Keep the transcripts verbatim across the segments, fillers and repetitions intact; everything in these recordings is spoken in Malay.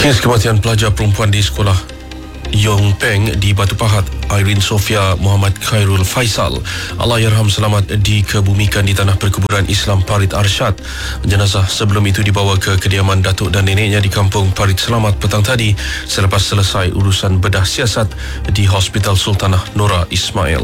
Kes kematian pelajar perempuan di sekolah Yong Peng di Batu Pahat, Irene Sofia Muhammad Khairul Faisal, Allahyarham, selamat dikebumikan di tanah perkuburan Islam Parit Arsyad. Jenazah sebelum itu dibawa ke kediaman datuk dan neneknya di kampung Parit Selamat petang tadi selepas selesai urusan bedah siasat di Hospital Sultanah Nora Ismail.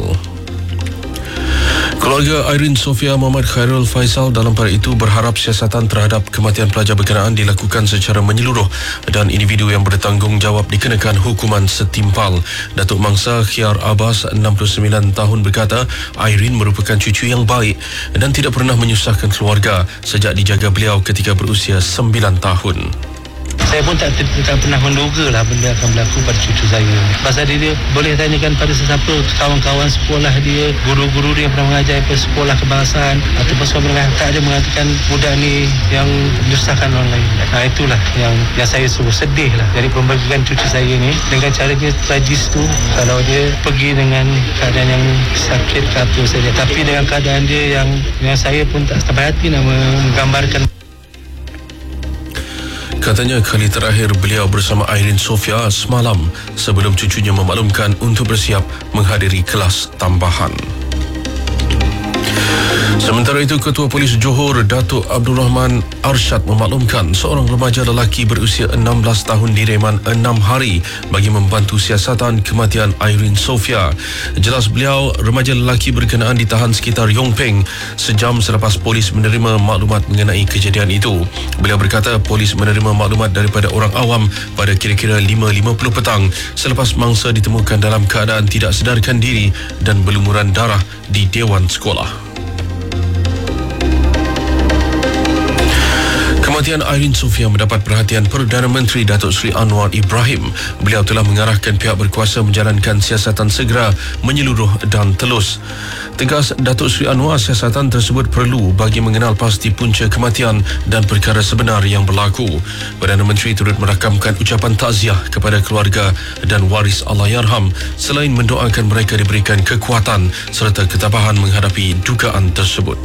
Keluarga Irene Sofia Muhammad Khairul Faisal dalam pada itu berharap siasatan terhadap kematian pelajar berkenaan dilakukan secara menyeluruh dan individu yang bertanggungjawab dikenakan hukuman setimpal. Datuk Mangsa Khiar Abbas, enam puluh sembilan tahun, berkata Irene merupakan cucu yang baik dan tidak pernah menyusahkan keluarga sejak dijaga beliau ketika berusia sembilan tahun. Saya pun tak, tak pernah menduga lah benda akan berlaku pada cucu saya. Pasal dia, dia boleh tanyakan pada sesiapa, kawan-kawan sekolah dia, guru-guru dia yang pernah mengajar pada sekolah kebangsaan ataupun sekolah menengah, tak ada mengatakan budak ni yang menyusahkan orang lain. Nah, itulah yang yang saya sungguh sedih lah. Jadi pembagian cucu saya ni dengan caranya tragis tu, kalau dia pergi dengan keadaan yang sakit ke apa saja, tapi dengan keadaan dia yang, yang saya pun tak sampai hati nak menggambarkan. Katanya kali terakhir beliau bersama Irene Sofia semalam sebelum cucunya memaklumkan untuk bersiap menghadiri kelas tambahan. Sementara itu, Ketua Polis Johor Datuk Abdul Rahman Arsyad memaklumkan seorang remaja lelaki berusia enam belas tahun direman enam hari bagi membantu siasatan kematian Irene Sofia. Jelas beliau, remaja lelaki berkenaan ditahan sekitar Yong Peng sejam selepas polis menerima maklumat mengenai kejadian itu. Beliau berkata polis menerima maklumat daripada orang awam pada kira-kira lima lima puluh petang selepas mangsa ditemukan dalam keadaan tidak sedarkan diri dan berlumuran darah di Dewan Sekolah. Kematian Irene Sofia mendapat perhatian Perdana Menteri Datuk Seri Anwar Ibrahim. Beliau telah mengarahkan pihak berkuasa menjalankan siasatan segera, menyeluruh dan telus. Tegas Datuk Seri Anwar, siasatan tersebut perlu bagi mengenal pasti punca kematian dan perkara sebenar yang berlaku. Perdana Menteri turut merakamkan ucapan takziah kepada keluarga dan waris Allahyarham selain mendoakan mereka diberikan kekuatan serta ketabahan menghadapi dugaan tersebut.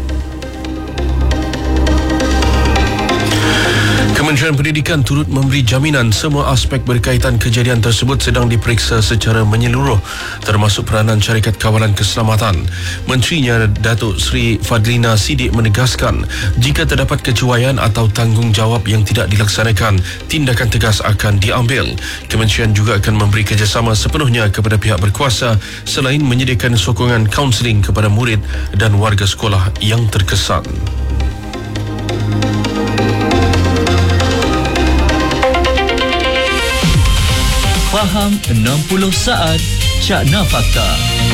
Kementerian Pendidikan turut memberi jaminan semua aspek berkaitan kejadian tersebut sedang diperiksa secara menyeluruh, termasuk peranan syarikat kawalan keselamatan. Menterinya Datuk Seri Fadlina Siddiq menegaskan jika terdapat kecuaian atau tanggungjawab yang tidak dilaksanakan, tindakan tegas akan diambil. Kementerian juga akan memberi kerjasama sepenuhnya kepada pihak berkuasa selain menyediakan sokongan kaunseling kepada murid dan warga sekolah yang terkesan. Faham enam puluh saat Cakna Fakta.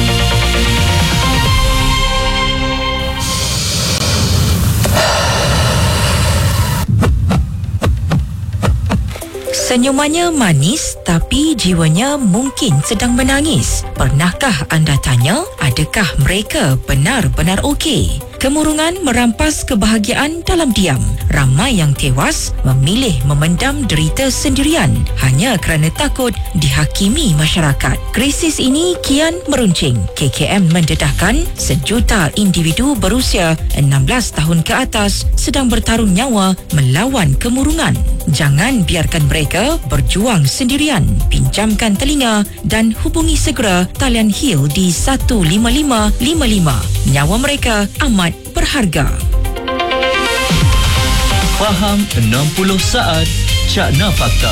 Senyumannya manis tapi jiwanya mungkin sedang menangis. Pernahkah anda tanya, adakah mereka benar-benar okey? Kemurungan merampas kebahagiaan dalam diam. Ramai yang tewas memilih memendam derita sendirian hanya kerana takut dihakimi masyarakat. Krisis ini kian meruncing. K K M mendedahkan sejuta individu berusia enam belas tahun ke atas sedang bertarung nyawa melawan kemurungan. Jangan biarkan mereka berjuang sendirian. Pinjamkan telinga dan hubungi segera talian Hill di satu lima lima lima lima. Nyawa mereka amat berharga. Faham enam puluh saat Cakna Fakta.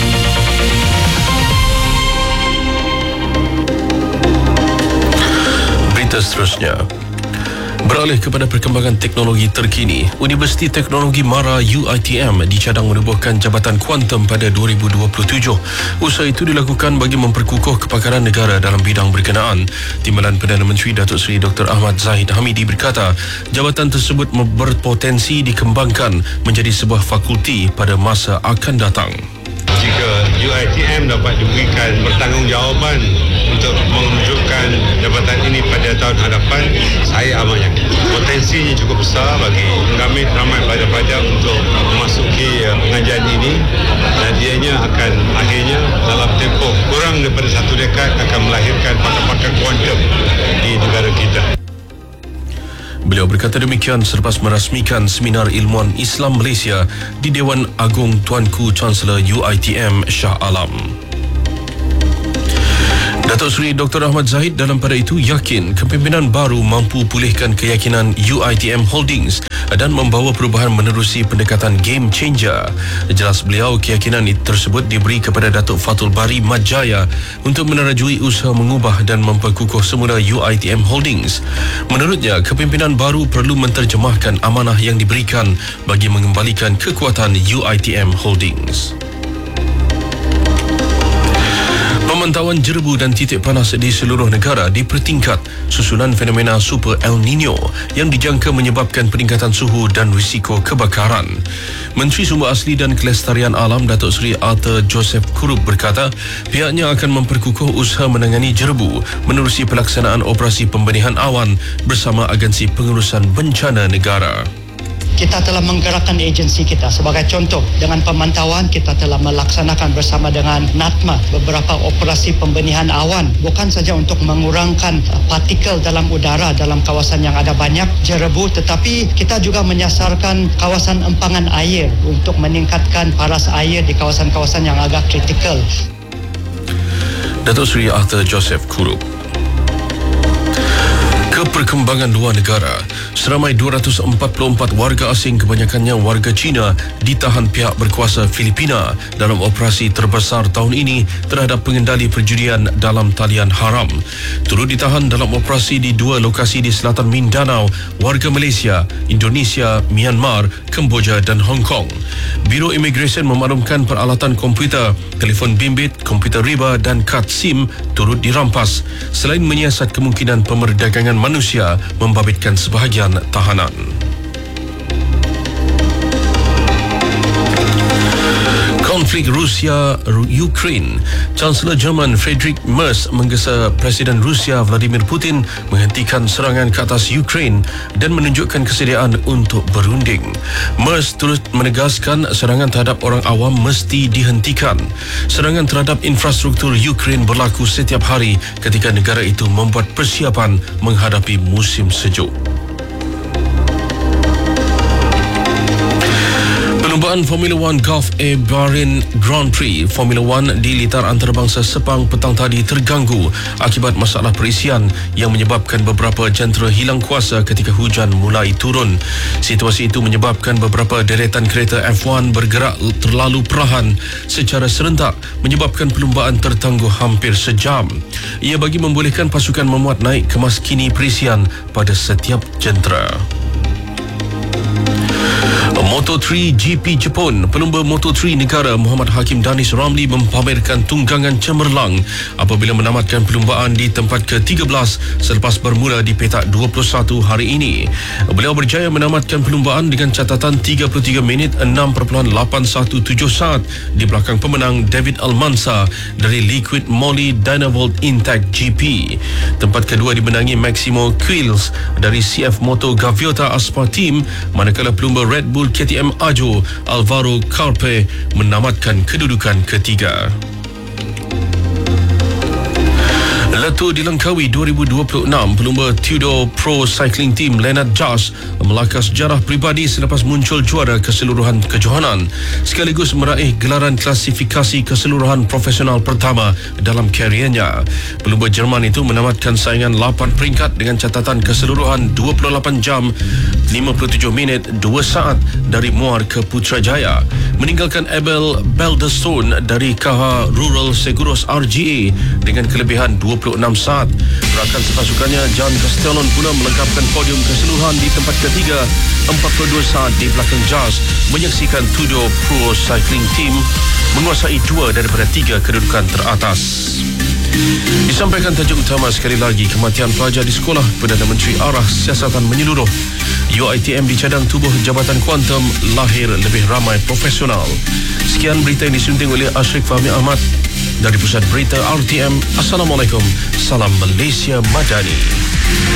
Berita seterusnya. Beralih kepada perkembangan teknologi terkini, Universiti Teknologi Mara U I T M dicadang menubuhkan Jabatan Kuantum pada dua ribu dua puluh tujuh. Usaha itu dilakukan bagi memperkukuh kepakaran negara dalam bidang berkenaan. Timbalan Perdana Menteri Datuk Seri Doktor Ahmad Zahid Hamidi berkata, jabatan tersebut berpotensi dikembangkan menjadi sebuah fakulti pada masa akan datang. Jika U I T M dapat diberikan pertanggungjawaban untuk mewujudkan jabatan ini pada tahun hadapan, saya amat yakin potensinya cukup besar bagi kami ramai pelajar-pelajar untuk memasuki pengajian ini dan ianya akan akhirnya dalam tempoh kurang daripada satu dekad akan melahirkan pakar-pakar kuantum di negara kita. Beliau berkata demikian selepas merasmikan Seminar Ilmuwan Islam Malaysia di Dewan Agung Tuanku Chancellor U I T M Shah Alam. Datuk Seri Doktor Ahmad Zahid dalam pada itu yakin kepimpinan baru mampu pulihkan keyakinan U I T M Holdings dan membawa perubahan menerusi pendekatan game changer. Jelas beliau, keyakinan tersebut diberi kepada Datuk Fatul Bari Madjaya untuk menerajui usaha mengubah dan memperkukuh semula U I T M Holdings. Menurutnya, kepimpinan baru perlu menterjemahkan amanah yang diberikan bagi mengembalikan kekuatan U I T M Holdings. Pemantauan jerebu dan titik panas di seluruh negara dipertingkat susulan fenomena Super El Nino yang dijangka menyebabkan peningkatan suhu dan risiko kebakaran. Menteri Sumber Asli dan Kelestarian Alam Datuk Seri Arthur Joseph Kurup berkata pihaknya akan memperkukuh usaha menangani jerebu menerusi pelaksanaan operasi pembenihan awan bersama Agensi Pengurusan Bencana Negara. Kita telah menggerakkan agensi kita. Sebagai contoh, dengan pemantauan kita telah melaksanakan bersama dengan NATMA beberapa operasi pembenihan awan, bukan saja untuk mengurangkan partikel dalam udara dalam kawasan yang ada banyak jerebu, tetapi kita juga menyasarkan kawasan empangan air untuk meningkatkan paras air di kawasan-kawasan yang agak kritikal. Datuk Seri Arthur Joseph Kurup. Perkembangan luar negara, seramai dua ratus empat puluh empat warga asing, kebanyakannya warga Cina, ditahan pihak berkuasa Filipina dalam operasi terbesar tahun ini terhadap pengendali perjudian dalam talian haram. Turut ditahan dalam operasi di dua lokasi di selatan Mindanao warga Malaysia, Indonesia, Myanmar, Kemboja dan Hong Kong. Biro Imigresen memaklumkan peralatan komputer, telefon bimbit, komputer riba dan kad SIM turut dirampas selain menyiasat kemungkinan pemerdagangan manusia membabitkan sebahagian tahanan. Konflik Rusia-Ukraine, Chancellor Jerman Friedrich Merz menggesa Presiden Rusia Vladimir Putin menghentikan serangan ke atas Ukraine dan menunjukkan kesediaan untuk berunding. Merz turut menegaskan serangan terhadap orang awam mesti dihentikan. Serangan terhadap infrastruktur Ukraine berlaku setiap hari ketika negara itu membuat persiapan menghadapi musim sejuk. Perlombaan Formula One Gulf Air Bahrain Grand Prix Formula One di litar antarabangsa Sepang petang tadi terganggu akibat masalah perisian yang menyebabkan beberapa jentera hilang kuasa ketika hujan mulai turun. Situasi itu menyebabkan beberapa deretan kereta F satu bergerak terlalu perlahan secara serentak, menyebabkan perlombaan tertangguh hampir sejam. Ia bagi membolehkan pasukan memuat naik kemas kini perisian pada setiap jentera. Moto tiga G P Jepun, pelumba Moto tiga negara Muhammad Hakim Danis Ramli mempamerkan tunggangan cemerlang apabila menamatkan perlumbaan di tempat ke tiga belas selepas bermula di petak dua puluh satu hari ini. Beliau berjaya menamatkan perlumbaan dengan catatan tiga puluh tiga minit enam perpuluhan lapan satu tujuh saat di belakang pemenang David Almansa dari Liquid Moly Dynavolt Intact G P. Tempat kedua dimenangi Maximo Quills dari C F Moto Gaviota Aspar Team, manakala pelumba Red Bull K T M Ajo Alvaro Carpe menamatkan kedudukan ketiga. Letup di Langkawi dua ribu dua puluh enam, pelumba Tudor Pro Cycling Team Leonard Jas melakar sejarah peribadi selepas muncul juara keseluruhan kejohanan sekaligus meraih gelaran klasifikasi keseluruhan profesional pertama dalam kariernya. Pelumba Jerman itu menamatkan saingan lapan peringkat dengan catatan keseluruhan dua puluh lapan jam lima puluh tujuh minit dua saat dari Muar ke Putrajaya, meninggalkan Abel Balderstone dari K H Rural Seguros R G A dengan kelebihan dua puluh enam saat. Rakan sepasukannya John Castellon pula melengkapkan podium keseluruhan di tempat ketiga, empat puluh dua saat di belakang Jas, menyaksikan Tudor Pro Cycling Team menguasai dua daripada tiga kedudukan teratas. Disampaikan tajuk utama sekali lagi, kematian pelajar di sekolah, Perdana Menteri arah siasatan menyeluruh. U I T M di cadang tubuh Jabatan Kuantum lahir lebih ramai profesional. Sekian berita yang disunting oleh Ashrik Fahmi Ahmad dari Pusat Berita R T M. Assalamualaikum, salam Malaysia Madani.